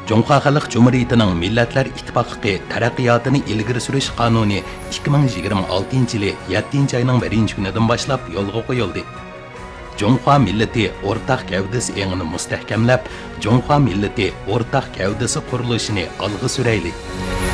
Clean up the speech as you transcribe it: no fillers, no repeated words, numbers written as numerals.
Жоңхо Халық Cumhuriyetining Millatlar Ittifoqligi taraqqiyotini ilgari surish qonuni 2026 yili 7 oyning 1 kunidan boshlab yo'lga qo'yildi. Жоңхо millati o'rtaq gavdasi engini mustahkamlab, Жоңхо millati o'rtaq gavdasi qurilishini olg'a surayli.